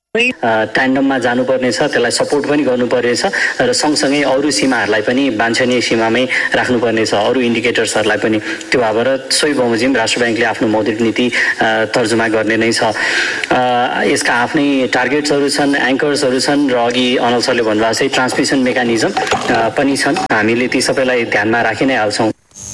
ट्यान्डममा जानुपर्ने छ, त्यसलाई सपोर्ट पनि गर्नुपर्नेछ र सँगसँगै अरू सीमाहरूलाई पनि वाञ्छनीय सीमामै राख्नुपर्ने छ, अरू इन्डिकेटर्सहरूलाई पनि। त्यो भएर सोही बमोजिम राष्ट्र ब्याङ्कले आफ्नो मौद्रिक नीति तर्जुमा गर्ने नै छ। यसका आफ्नै टार्गेट्सहरू छन्, एङ्कर्सहरू छन् र अघि अनल सरले भन्नुभएको चाहिँ ट्रान्समिसन मेकानिजम पनि छन्। हामीले ती सबैलाई ध्यानमा राखि नै हाल्छौँ।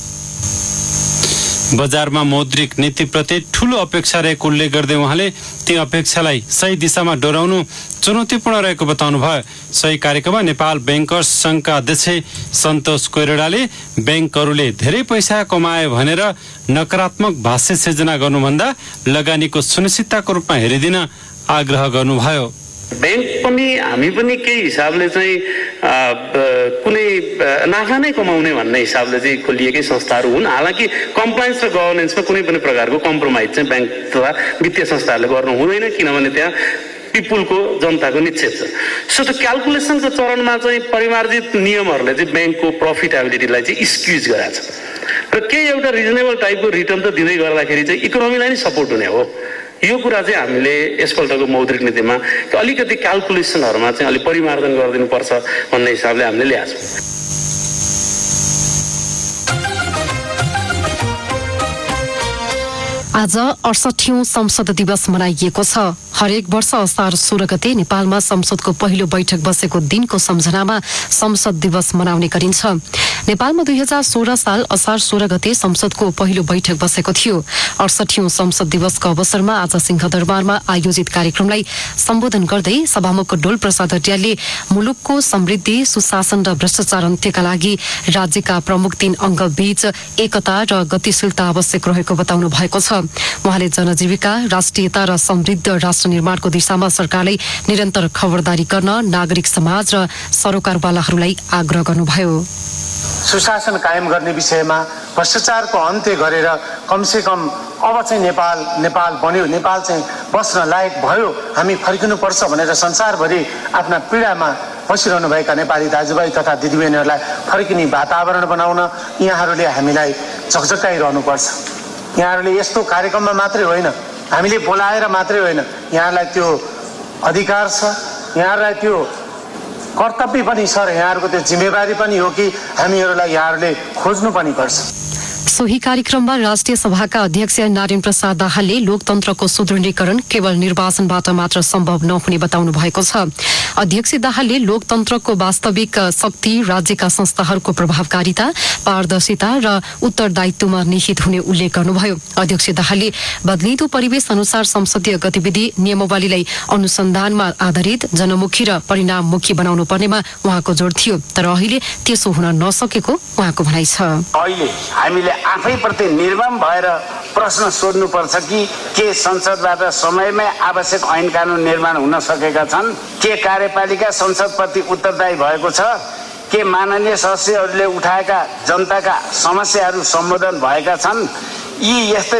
बजारमा मौद्रिक नीतिप्रति ठूलो अपेक्षा रहेको उल्लेख गर्दै उहाँले ती अपेक्षालाई सही दिशामा डोराउनु चुनौतीपूर्ण रहेको बताउनुभयो। सही कार्यक्रममा नेपाल ब्याङ्कर्स संघका अध्यक्ष सन्तोष कोइरालाले ब्याङ्कहरूले धेरै पैसा कमाए भनेर नकारात्मक भाष्य सिर्जना गर्नुभन्दा लगानीको सुनिश्चितताको रूपमा हेरिदिन आग्रह गर्नुभयो। ब्याङ्क पनि हामी पनि केही हिसाबले चाहिँ कुनै नाफा नै कमाउने भन्ने हिसाबले चाहिँ खोलिएकै संस्थाहरू हुन्। हालाकि कम्प्लायन्स र गभर्नेन्समा कुनै पनि प्रकारको कम्प्रोमाइज चाहिँ ब्याङ्क तथा वित्तीय संस्थाहरूले गर्नु हुँदैन, किनभने त्यहाँ पिपुलको जनताको निश्चय छ। सो त्यो क्यालकुलेसनको चरणमा चाहिँ परिमार्जित नियमहरूले चाहिँ ब्याङ्कको प्रफिटेबिलिटीलाई चाहिँ स्क्युज गराएको छ र केही एउटा रिजनेबल टाइपको रिटर्न त दिँदै गर्दाखेरि चाहिँ इकोनोमीलाई नै सपोर्ट हुने हो। यो कुरा चाहिँ हामीले यसपल्टको मौद्रिक नीतिमा अलिकति क्यालकुलेसनहरूमा चाहिँ अलिक परिमार्जन गरिदिनुपर्छ भन्ने हिसाबले हामीले ल्याएको छौँ। आज 68औं संसद दिवस मनाइएको छ। हरेक वर्ष असार 16 गते नेपालमा संसदको पहिलो बैठक बसेको दिनको सम्झनामा संसद दिवस मनाउने गरिन्छ। नेपालमा 2016 साल असार 16 गते संसदको पहिलो बैठक बसेको थियो। 68औं संसद दिवसको अवसरमा आज सिंहदरबारमा आयोजित कार्यक्रमलाई सम्बोधन गर्दै सभामुख डोल प्रसाद अर्यालले मुलुकको समृद्धि, सुशासन र भ्रष्टाचार अन्त्यका लागि राज्यका प्रमुख 3 अङ्गबीच एकता र गतिशीलता आवश्यक रहेको बताउनु भएको छ। उहाँले जनजीविका, राष्ट्रियता र समृद्ध राष्ट्र निर्माणको दिशामा सरकारले निरन्तर खबरदारी गर्न नागरिक समाज र सरोकारवालाहरूलाई आग्रह गर्नुभयो। सुशासन कायम गर्ने विषयमा भ्रष्टाचारको अन्त्य गरेर कमसे कम अब चाहिँ नेपाल बन्यो, नेपाल चाहिँ बस्न लायक भयो, हामी फर्किनुपर्छ भनेर संसारभरि आफ्ना पीडामा बसिरहनुभएका नेपाली दाजुभाइ तथा दिदीबहिनीहरूलाई फर्किने वातावरण बनाउन यहाँहरूले हामीलाई झकझकाइरहनुपर्छ। यहाँहरूले यस्तो कार्यक्रममा मात्रै होइन, हामीले बोलाएर मात्रै होइन, यहाँलाई त्यो अधिकार छ, यहाँहरूलाई त्यो कर्तव्य पनि छ र यहाँहरूको त्यो जिम्मेवारी पनि हो कि हामीहरूलाई यहाँहरूले खोज्नु पनि पर्छ। सोही कार्यक्रममा राष्ट्रिय सभाका अध्यक्ष नारायण प्रसाद दाहालले लोकतन्त्रको सुदृढीकरण केवल निर्वाचनबाट मात्र सम्भव नहुने बताउनु भएको छ। अध्यक्ष दाहालले लोकतन्त्रको वास्तविक शक्ति राज्यका संस्थाहरूको प्रभावकारिता, पारदर्शिता र उत्तरदायित्वमा निहित हुने उल्लेख गर्नुभयो। अध्यक्ष दाहालले बदलिँदो परिवेश अनुसार संसदीय गतिविधि नियमावलीलाई अनुसन्धानमा आधारित, जनमुखी र परिणाममुखी बनाउनु पर्नेमा उहाँको जोड थियो, तर अहिले त्यसो हुन नसकेको उहाँको भनाइ छ। अहिले हामीले आफैप्रति निर्मम भएर प्रश्न सोध्नुपर्छ के संसदबाट समयमै आवश्यक ऐन कानून निर्माण हुन सकेका छन्, के कार्यपालिका संसदप्रति उत्तरदायी भएको छ, के माननीय सदस्यहरूले उठाएका जनताका समस्याहरू सम्बोधन भएका छन्। यी यस्तै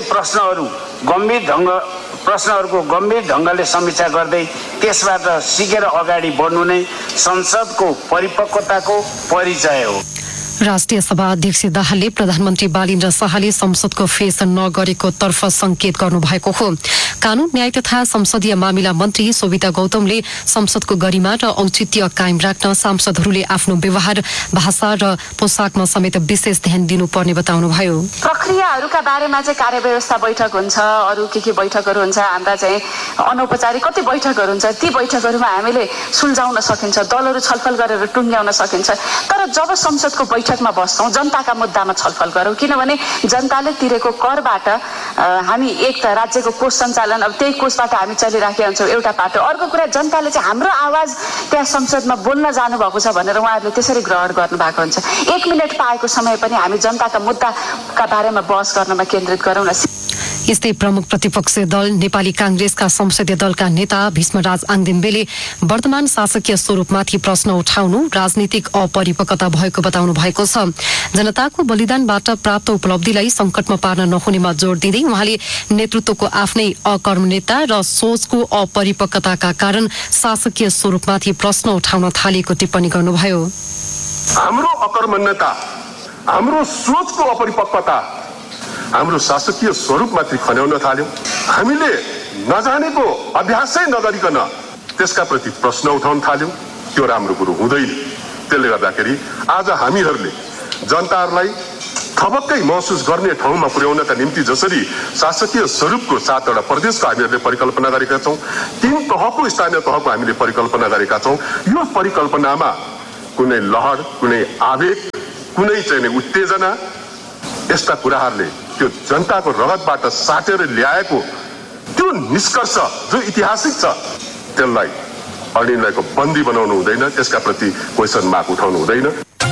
प्रश्नहरूको गम्भीर ढङ्गले समीक्षा गर्दै त्यसबाट सिकेर अगाडि बढ्नु नै संसदको परिपक्वताको परिचय हो। राष्ट्रिय सभा अध्यक्ष दाहालले प्रधानमन्त्री बालिन्द्र शाहले संसदको फेस नगरेको तर्फ संकेत गर्नुभएको हो। कानून, न्याय तथा संसदीय मामिला मन्त्री सोभिता गौतमले संसदको गरिमा र औचित्य कायम राख्न सांसदहरूले आफ्नो व्यवहार, भाषा र पोसाकमा समेत विशेष ध्यान दिनुपर्ने बताउनुभयो। प्रक्रियाहरूका बारेमा चाहिँ कार्यव्यवस्था बैठक हुन्छ, अरू के बैठकहरू हुन्छ, हाम्रा चाहिँ अनौपचारिक कति बैठकहरू हुन्छ, ती बैठकहरूमा हामीले सुल्झाउन सकिन्छ, दलहरू छलफल गरेर टुङ्ग्याउन सकिन्छ। तर जब संसदको बैठकमा बस्छौँ, जनताका मुद्दामा छलफल गरौँ, किनभने जनताले तिरेको करबाट हामी एक त राज्यको कोष सञ्चालन, अब त्यही कोषबाट हामी चलिराखेका हुन्छौँ एउटा पाटो। अर्को कुरा, जनताले चाहिँ हाम्रो आवाज त्यहाँ संसदमा बोल्न जानुभएको छ भनेर उहाँहरूले त्यसरी ग्रहण गर्नुभएको हुन्छ। 1 मिनट पाएको समय पनि हामी जनताका मुद्दाका बारेमा बहस गर्नमा केन्द्रित गरौँ न। यस्तै प्रमुख प्रतिपक्षी दल नेपाली कांग्रेसका संसदीय दलका नेता भीष्मराज आङदेम्बेले वर्तमान शासकीय स्वरूपमाथि प्रश्न उठाउनु राजनीतिक अपरिपक्वता भएको बताउनु भएको छ। जनताको बलिदानबाट प्राप्त उपलब्धिलाई संकटमा पार्न नहुनेमा जोड दिँदै उहाँले नेतृत्वको आफ्नै अकर्मण्यता र सोचको अपरिपक्वताका कारण शासकीय स्वरूपमाथि प्रश्न उठाउन थालेको टिप्पणी गर्नुभयो। हाम्रो अकर्मण्यता, हाम्रो सोचको अपरिपक्वता हाम्रो शासकीय स्वरूपमाथि खन्याउन थाल्यौं। हामीले नजानेको अभ्यासै नगरिकन त्यसका प्रति प्रश्न उठाउन थाल्यौँ, त्यो राम्रो कुरो हुँदैन। त्यसले गर्दाखेरि आज हामीहरूले जनताहरूलाई थपक्कै महसुस गर्ने ठाउँमा पुर्याउनका निम्ति जसरी शासकीय स्वरूपको 7वटा प्रदेशको हामीहरूले परिकल्पना गरेका छौँ, 3 तहको स्थानीय तहको हामीले परिकल्पना गरेका छौँ। यो परिकल्पनामा कुनै लहर, कुनै आवेग, कुनै चाहिँ उत्तेजना, यस्ता कुराहरूले त्यो जनताको रगतबाट साटेर ल्याएको त्यो निष्कर्ष जो ऐतिहासिक छ, त्यसलाई अडिनलाईको बन्दी बनाउनु हुँदैन, त्यसका प्रति क्वेसन मार्क उठाउनु हुँदैन।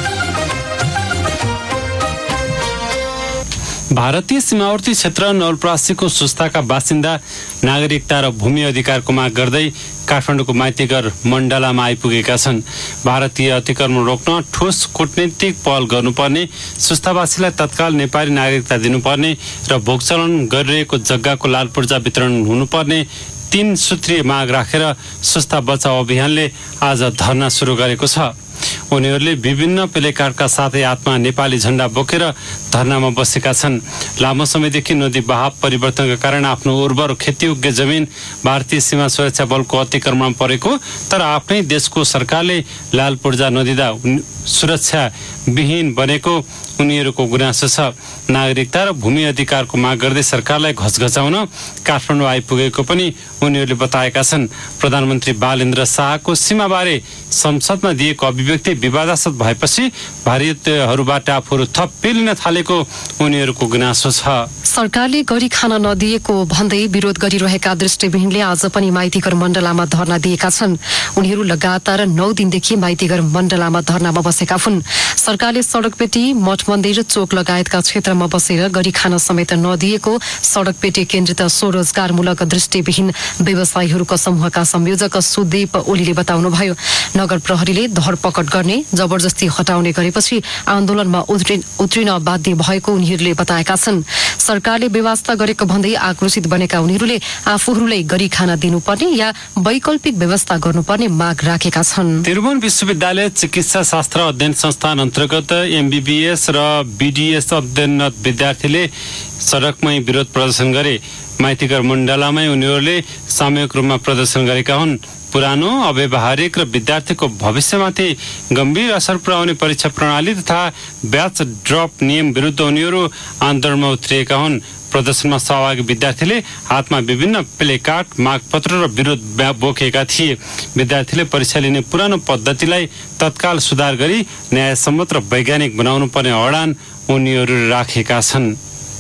भारतीय सीमावर्ती क्षेत्र नवलपरासीको सुस्ताका बासिन्दा नागरिकता र भूमि अधिकारको माग गर्दै काठमाडौँको माइतीघर मण्डलामा आइपुगेका छन्। भारतीय अतिक्रमण रोक्न ठोस कूटनीतिक पहल गर्नुपर्ने, सुस्तावासीलाई तत्काल नेपाली नागरिकता दिनुपर्ने र भोगचलन गरिरहेको जग्गाको लाल पूर्जा वितरण हुनुपर्ने 3 सूत्रीय माग राखेर सुस्ता बचाउ अभियानले आज धरना सुरु गरेको छ। उनीहरूले विभिन्न प्लेकार्डका साथै हातमा नेपाली झण्डा बोकेर धरनामा बसेका छन्। लामो समयदेखि नदी बहाव परिवर्तनका कारण आफ्नो उर्वर खेतीयोग्य जमिन भारतीय सीमा सुरक्षा बलको अतिक्रमण परेको, तर आफ्नै देशको सरकारले लाल पूर्जा नदिँदा सुरक्षा विहीन बनेको उनीहरूको गुनासो छ। नागरिकता र भूमि अधिकारको माग गर्दै सरकारलाई घचघचाउन काठमाडौँ आइपुगेको पनि उनीहरूले बताएका छन्। प्रधानमन्त्री बालेन्द्र शाहको सीमाबारे संसदमा दिएको अभिव्यक्ति विवादास्पद भएपछि भारतीयहरूबाट आफूहरू थप पेलिन थालेको उनीहरूको गुनासो छ। सरकारले गरी खान नदिएको भन्दै विरोध गरिरहेका दृष्टिविहीनले आज पनि माइतीघर मण्डलामा धरना दिएका छन्। उनीहरू लगातार 9 दिनदेखि माइतीघर मण्डलामा धरनामा बसेका हुन्। सरकारले सडकपेटी, मठ मन्दिर, चोक लगायतका क्षेत्रमा बसेर गरी खान समेत नदिएको सडकपेटी केन्द्रित स्वरोजगारमूलक दृष्टिविहीन व्यवसायीहरूको समूहका संयोजक सुदीप ओलीले बताउनुभयो। नगर प्रहरीले धरपकड गर्ने, जबरजस्ती हटाउने गरेपछि आन्दोलनमा उत्रिन बाध्य भएको उनीहरूले बताएका छन्। सरकारले व्यवस्था गरेको भन्दै आक्रोशित बनेका उनीहरूले आफूहरूलाई गरी खाना दिनुपर्ने या वैकल्पिक व्यवस्था गर्नुपर्ने माग राखेका छन्। त्रिभुवन विश्वविद्यालय चिकित्सा शास्त्र अध्ययन संस्थान अन्तर्गत एमबीबीएस र बीडीएस अध्ययनरत विद्यार्थीले सडकमै विरोध प्रदर्शन गरे। माइतीघर मण्डलामै उनीहरूले सामूहिक रूपमा प्रदर्शन गरेका हुन्। पुरानो, अव्यावहारिक र विद्यार्थीको भविष्यमाथि गम्भीर असर पुर्याउने परीक्षा प्रणाली तथा ब्याच ड्रप नियम विरुद्ध उनीहरू आन्दोलनमा उत्रिएका हुन्। प्रदर्शनमा सहभागी विद्यार्थीले हातमा विभिन्न प्लेकार्ड, मागपत्र र विरोध बोकेका थिए। विद्यार्थीले परीक्षा लिने पुरानो पद्धतिलाई तत्काल सुधार गरी न्यायसम्मत र वैज्ञानिक बनाउनु पर्ने अडान उनीहरू राखेका छन्।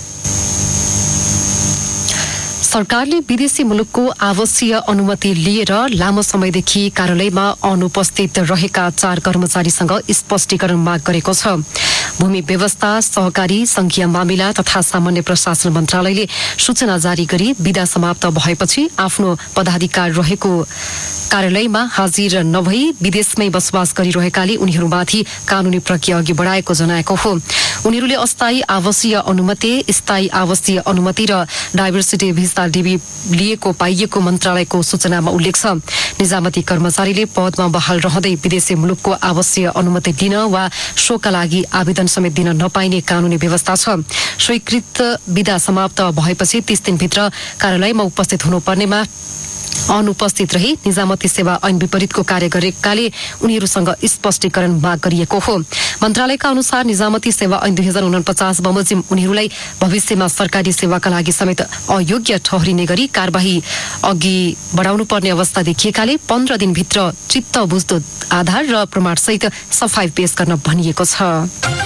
सरकारले विदेशी मुलुकको आवासीय अनुमति लिएर लामो समयदेखि कार्यालयमा अनुपस्थित रहेका 4 कर्मचारीसँग स्पष्टीकरण माग गरेको छ। भूमि व्यवस्था, सहकारी, संघीय मामिला तथा सामान्य प्रशासन मन्त्रालयले सूचना जारी गरी बिदा समाप्त भएपछि आफ्नो पदाधिकार रहेको कार्यालयमा हाजिर नभई विदेशमै बसोबास गरिरहेकाले उनीहरूमाथि कानूनी प्रक्रिया अघि बढाएको जनाएको हो। उनीहरूले अस्थायी आवासीय अनुमति, स्थायी आवासीय अनुमति र डाइभर्सिटी भिसा लिएको पाइएको मन्त्रालयको सूचनामा उल्लेख छ। निजामती कर्मचारीले पदमा बहाल रहँदै विदेशी मुलुकको आवासीय अनुमति दिन वा शोका लागि आवेदन समेत दिन नपाइने कानूनी व्यवस्था छ। स्वीकृत बिदा समाप्त भएपछि 30 दिनभित्र कार्यालयमा उपस्थित हुनुपर्नेमा अनुपस्थित रही निजामती सेवा ऐन विपरीतको कार्य गरेकाले उनीहरूसँग स्पष्टीकरण माग गरिएको हो। मन्त्रालयका अनुसार निजामती सेवा ऐन 2049 बमोजिम उनीहरूलाई भविष्यमा सरकारी सेवाका लागि समेत अयोग्य ठहरिने गरी कारबाही अघि बढाउनु पर्ने अवस्था देखिएकाले 15 दिनभित्र चित्त बुझ्दो आधार र प्रमाणसहित सफाई पेश गर्न भनिएको छ।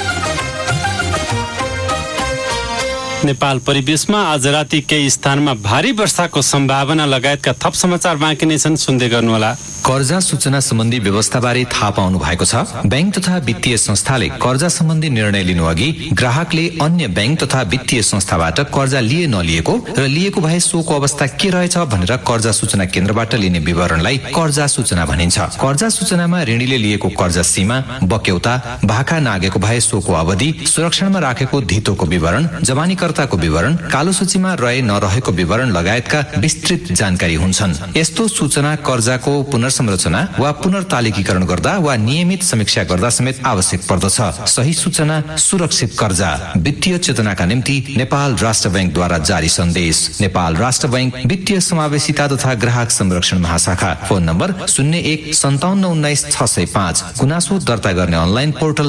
नेपाल परिवेशमा आज राति केही स्थानमा भारी वर्षाको सम्भावना लगायतका थप समाचार बाँकी नै छन्, सुन्दै गर्नुहोला। कर्जा सूचना सम्बन्धी व्यवस्थाबारे थाहा पाउनु भएको छ। बैंक तथा वित्तीय संस्थाले कर्जा सम्बन्धी निर्णय लिनु अघि ग्राहकले अन्य बैंक तथा वित्तीय संस्थाबाट कर्जा लिए नलिएको र लिएको भए सोको अवस्था के रहेछ भनेर कर्जा सूचना केन्द्रबाट लिने विवरणलाई कर्जा सूचना भनिन्छ। कर्जा सूचनामा ऋणीले लिएको कर्जा सीमा, बक्यौता, भाका नागेको भए सोको अवधि, सुरक्षामा राखेको धितोको विवरण, जमानीकर्ता प्रयोगकर्ताको विवरण, कालो सूचीमा रहे नरहेको विवरण लगायतका विस्तृत जानकारी हुन्छन्। यस्तो सूचना कर्जाको पुनर्संरचना वा पुनर्तालिकीकरण गर्दा वा नियमित समीक्षा गर्दा समेत आवश्यक पर्दछ। सही सूचना, सुरक्षित कर्जा। वित्तीय चेतनाका निम्ति नेपाल राष्ट्र बैंकद्वारा जारी सन्देश। नेपाल राष्ट्र बैंक वित्तीय समावेशिता तथा ग्राहक संरक्षण महाशाखा। Phone number 01-5719-605। गुनासो दर्ता गर्ने अनलाइन पोर्टल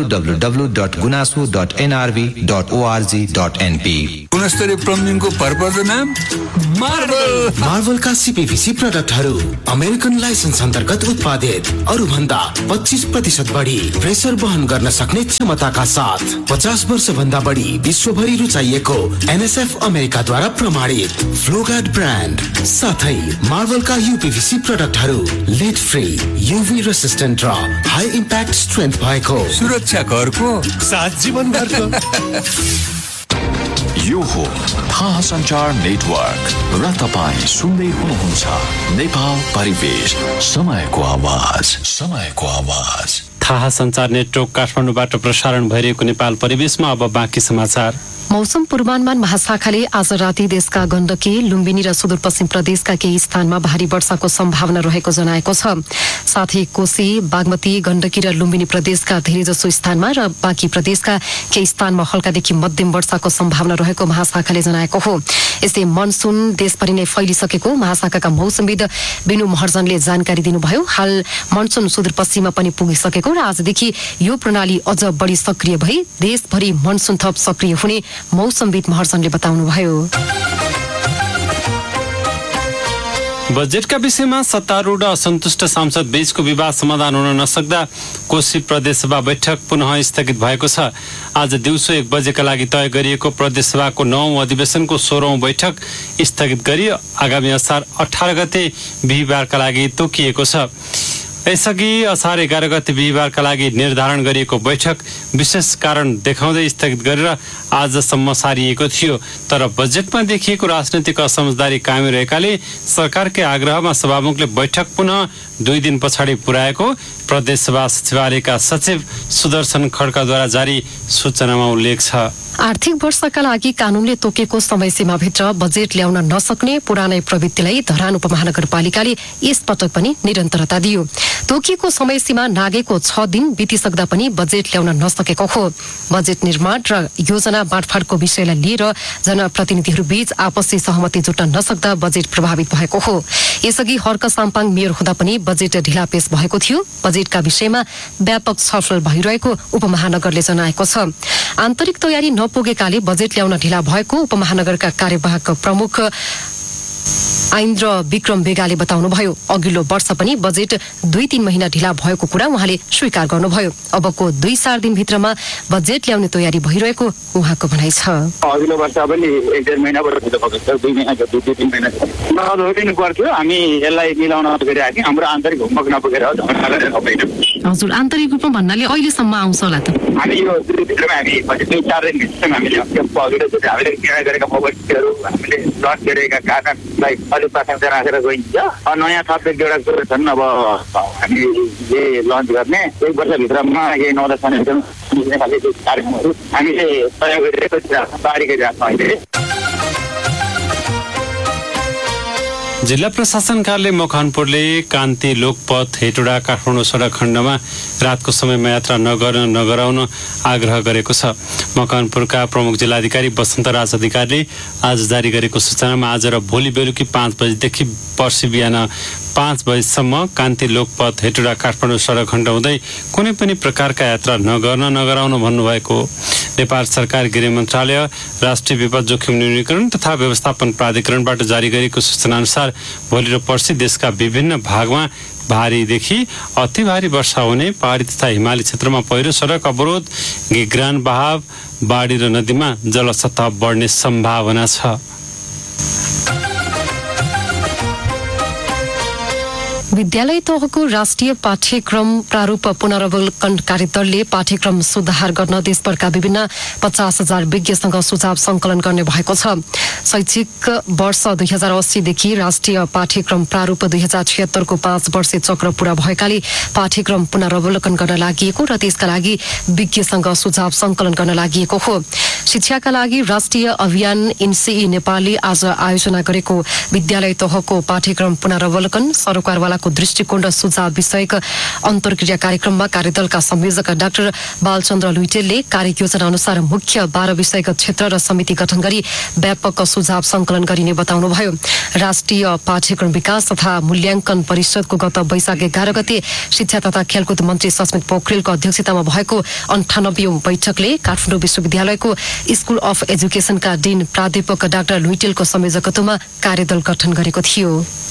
www.gunaso.nrv.org.np। गुणस्तरीय प्लम्बिङको भरपर्दो नाम मार्वलका सीपीवीसी प्रोडक्टहरू अमेरिकन लाइसेन्स अन्तर्गत उत्पादित, अरू भन्दा 25% बढी प्रेसर वहन गर्न सक्ने क्षमताका साथ 50 वर्ष भन्दा बढी विश्वभरि रुचाइएको एनएसएफ अमेरिकाद्वारा प्रमाणित फ्लोगार्ड ब्रान्ड साथै मार्वलका यूपीवीसी प्रोडक्टहरू लेड फ्री, यूभी रेसिस्टेन्ट र हाई इम्प्याक्ट स्ट्रेन्थ भएको, सुरक्षा घरको साथ जीवन घरको। यो हो थाहा सञ्चार नेटवर्क र तपाईँ सुन्दै हुनुहुन्छ नेपाल परिवेश, समयको आवाज। थाहा सञ्चार नेटवर्क काठमाडौँबाट प्रसारण भइरहेको नेपाल परिवेशमा अब बाँकी समाचार। मौसम पूर्वानुमान महाशाखाले आज राति देशका गण्डकी, लुम्बिनी र सुदूरपश्चिम प्रदेशका केही स्थानमा भारी वर्षाको सम्भावना रहेको जनाएको छ। साथै कोशी, बागमती, गण्डकी र लुम्बिनी प्रदेशका धेरैजसो स्थानमा र बाँकी प्रदेशका केही स्थानमा हल्कादेखि मध्यम वर्षाको सम्भावना रहेको महाशाखाले जनाएको हो। यस्तै मनसुन देशभरि नै फैलिसकेको महाशाखाका मौसमविद बिनु महर्जनले जानकारी दिनुभयो। हाल मनसुन सुदूरपश्चिममा पनि पुगिसकेको र आजदेखि यो प्रणाली अझ बढी सक्रिय भई देशभरि मनसुन थप सक्रिय हुने मौसमविद महर्जनले बताउनुभयो। बजेटका विषयमा सत्तारूढ र असन्तुष्ट सांसद बीचको विवाद समाधान हुन नसक्दा कोशी प्रदेशसभा बैठक पुनः स्थगित भएको छ। आज दिउँसो 1 बजेका लागि तय गरिएको प्रदेशसभाको 9औं अधिवेशनको 16औं बैठक स्थगित गरी आगामी असार 18 गते बिहिबारका लागि तोकिएको छ। यसअघि असार 11 गते बिहिबारका लागि निर्धारण गरिएको बैठक विशेष कारण देखाउँदै स्थगित गरेर आजसम्म सारिएको थियो। तर बजेटमा देखिएको राजनैतिक असमझदारी कायम रहेकाले सरकारकै आग्रहमा सभामुखले बैठक पुनः 2 दिन पछाडि पुर्याएको प्रदेशसभा सचिवालयका सचिव सुदर्शन खड्काद्वारा जारी सूचनामा उल्लेख छ। आर्थिक वर्षका लागि कानूनले तोकेको समयसीमाभित्र बजेट ल्याउन नसक्ने पुरानै प्रवृत्तिलाई धरान उपमहानगरपालिकाले यसपटक पनि निरन्तरता दियो। तोकिएको समयसीमा नागेको 6 दिन बितिसक्दा पनि बजेट ल्याउन नसकेको हो। बजेट निर्माण र योजना बाँडफाँडको विषयलाई लिएर जनप्रतिनिधिहरूबीच आपसी सहमति जुट्न नसक्दा बजेट प्रभावित भएको हो। यसअघि हर्क साम्पाङ मेयर हुँदा पनि बजेट ढिला पेश भएको थियो। बजेटका विषयमा व्यापक छलफल भइरहेको उपमहानगरले जनाएको छ। आन्तरिक तयारी नपुगेकाले बजेट ल्याउन ढिला भएको उपमहानगरका कार्यवाहक प्रमुख आइन्द्र विक्रम बेगाले बताउनुभयो। अघिल्लो वर्ष पनि बजेट 2-3 महिना ढिला भएको कुरा उहाँले स्वीकार गर्नुभयो। अबको 2-4 दिनभित्रमा बजेट ल्याउने तयारी भइरहेको उहाँको भनाइ छ। अघिल्लो वर्ष पनि 1-1.5 महिना ढिलो भएको छ, 2 महिना 2-3 महिना नदिनु पर्थ्यो। हामी यसलाई मिलाउन नसकेर हाम्रो आन्तरिक होमवर्क नपुगेर हजुर, आन्तरिक रूपमा भन्नाले अहिलेसम्म आउँछ होला त। हामी यो भित्रमा हामी 2-4 दिनभित्रमा हामीले हामीले किरा गरेका मोबाइलहरू हामीले लन्च गरेका कारणलाई अलिक प्राथमिकता राखेर गइन्छ। नयाँ थप 1-2 कुरो छन्। अब हामीले लन्च गर्ने 1 वर्षभित्रमा यही 9-10 कार्यक्रमहरू हामीले तयार गरिरहेको बारी गरिरहेको अहिले। जिल्ला प्रशासन कार्यालय मकवानपुरले कान्ति लोकपथ हेटौडा काठमाडौँ सडक खण्डमा रातको समयमा यात्रा नगराउन आग्रह गरेको छ। मकवानपुरका प्रमुख जिल्लाधिकारी वसन्तराज अधिकारीले आज जारी गरेको सूचनामा आज र भोलि बेलुकी 5 बजेदेखि पर्सि बिहान 5 बजेसम्म कान्ति लोकपथ हेटौडा काठमाडौँ सडक खण्ड हुँदै कुनै पनि प्रकारका यात्रा नगराउन भन्नुभएको। नेपाल सरकार गृह मन्त्रालय, राष्ट्रिय विपद जोखिम न्यूनीकरण तथा व्यवस्थापन प्राधिकरणबाट जारी गरेको सूचना अनुसार भोलि र पर्सि देशका विभिन्न भागमा भारीदेखि अति भारी वर्षा हुने, पहाडी तथा हिमाली क्षेत्रमा पहिरो, सडक अवरोध, गिग्रान बहाव, बाढी र नदीमा जलसतह बढ्ने सम्भावना छ। विद्यालय तहको राष्ट्रिय पाठ्यक्रम प्रारूप पुनरावलोकन कार्यदलले पाठ्यक्रम सुधार गर्न देशभरका विभिन्न 50,000 विज्ञसँग सुझाव संकलन गर्ने भएको छ। शैक्षिक वर्ष 2080 देखि राष्ट्रिय पाठ्यक्रम प्रारूप 2076 को 5 वर्षे चक्र पूरा भएकाले पाठ्यक्रम पुनरावलोकन गर्न लागि र त्यसका लागि विज्ञसँग सुझाव संकलन गर्न लागि हो। शिक्षाका लागि राष्ट्रिय अभियान एनसीई नेपालले आज आयोजना गरेको विद्यालय तहको पाठ्यक्रम पुनरावलोकन सरकारवालाको दृष्टिकोण र सुझाव विषयक अन्तर्क्रिया कार्यक्रममा कार्यदलका संयोजक डाक्टर बालचन्द्र लुइटेलले कार्ययोजना अनुसार मुख्य 12 विषयगत क्षेत्र र समिति गठन गरी व्यापक सुझाव संकलन गरिने बताउनुभयो। राष्ट्रिय पाठ्यक्रम विकास तथा मूल्याङ्कन परिषदको गत वैशाख 11 गते शिक्षा तथा खेलकुद मन्त्री सस्मित पोखरेलको अध्यक्षतामा भएको 98औं बैठकले काठमाडौँ विश्वविद्यालयको स्कुल अफ एजुकेसनका डिन प्राध्यापक डाक्टर लुइटेलको संयोजकत्वमा कार्यदल गठन गरेको थियो।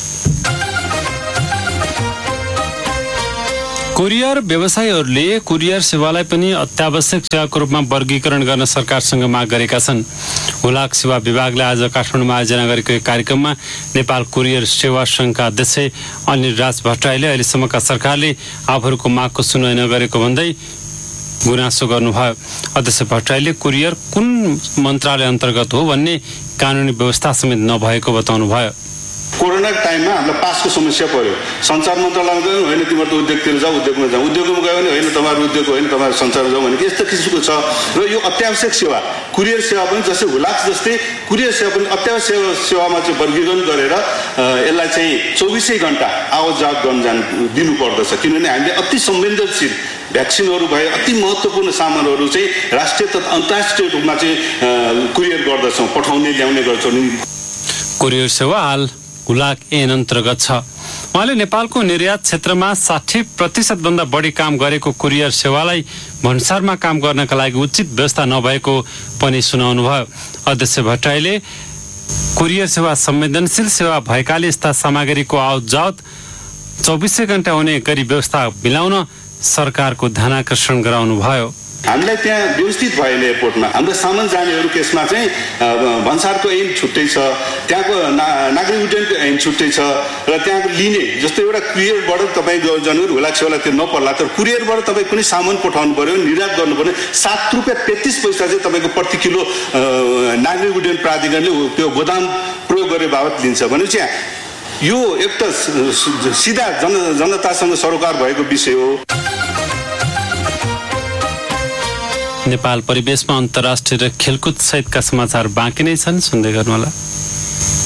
कुरियर व्यवसायीहरूले कुरियर सेवालाई पनि अत्यावश्यक सेवाको रूपमा वर्गीकरण गर्न सरकारसँग माग गरेका छन्। हुलाक सेवा विभागले आज काठमाडौँमा आयोजना गरेको एक कार्यक्रममा नेपाल कुरियर सेवा संघका अध्यक्ष अनिल राज भट्टराईले अहिलेसम्मका सरकारले आफूहरूको मागको सुनवाई नगरेको भन्दै गुनासो गर्नुभयो। अध्यक्ष भट्टराईले कुरियर कुन मन्त्रालय अन्तर्गत हो भन्ने कानुनी व्यवस्था समेत नभएको बताउनुभयो। कोरोनाको टाइममा हामीलाई पासको समस्या पर्यो। सञ्चार मन्त्रालयमा गयो होइन तिमीहरू त उद्योगतिर जाऊ, उद्योगमा जाऊ, उद्योगमा गयो भने होइन तपाईँहरू उद्योग होइन तपाईँहरू सञ्चार जाऊ भने यस्तो किसिमको छ। र यो अत्यावश्यक सेवा कुरियर सेवा पनि जस्तै हुलाक जस्तै कुरियर सेवा पनि अत्यावश्यक सेवामा चाहिँ वर्गीकरण गरेर यसलाई चाहिँ 24 घण्टा आवत जावत गर्न दिनुपर्दछ। किनभने हामीले अति संवेदनशील भ्याक्सिनहरू भए अति महत्त्वपूर्ण सामानहरू चाहिँ राष्ट्रिय तथा अन्तर्राष्ट्रिय रूपमा चाहिँ कुरियर गर्दछौँ, पठाउने ल्याउने गर्छौँ। कुरियर सेवा हाल हुलाक ऐन अन्तर्गत छ। उहाँले नेपालको निर्यात क्षेत्रमा 60% भन्दा बढी काम गरेको कुरियर सेवालाई भन्सारमा काम गर्नका लागि उचित व्यवस्था नभएको पनि सुनाउनुभयो। अध्यक्ष भट्टराईले कुरियर सेवा संवेदनशील सेवा भएकाले यस्ता सामग्रीको आवत जावत 24 घण्टा हुने गरी व्यवस्था मिलाउन सरकारको ध्यानाकर्षण गराउनुभयो। हामीलाई त्यहाँ व्यवस्थित भएन एयरपोर्टमा हाम्रो सामान जानेहरू केसमा चाहिँ भन्सारको ऐन छुट्टै छ, त्यहाँको नागरिक उड्डयनको ऐन छुट्टै छ र त्यहाँको लिने जस्तो एउटा कुरियरबाट तपाईँ जनवरी हुलाक सेवालाई त्यो नपर्ला, तर कुरियरबाट तपाईँ कुनै सामान पठाउनु पर्यो निर्यात गर्नु पर्यो 7 रुपियाँ 33 पैसा चाहिँ तपाईँको प्रति किलो नागरिक उड्डयन प्राधिकरणले त्यो गोदाम प्रयोग गरे बाबत लिन्छ भनेपछि यो एक त सिधा जनतासँग सरोकार भएको विषय हो। नेपाल परिवेशमा अन्तर्राष्ट्रिय र खेलकुद सहितका समाचार बाँकी नै छन्, सुन्दै गर्नुहोला।